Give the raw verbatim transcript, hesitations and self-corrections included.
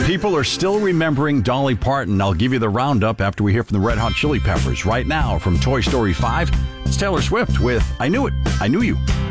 People are still remembering Dolly Parton. I'll give you the roundup after we hear from the Red Hot Chili Peppers. Right now, from Toy Story five, it's Taylor Swift with I Knew It, I Knew You.